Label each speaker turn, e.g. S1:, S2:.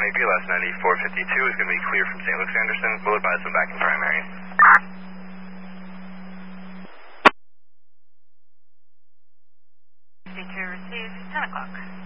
S1: County, BLS 9452 is going to be clear from St. Luke's Anderson. We'll advise them back in primary.
S2: 52 received, 10 o'clock.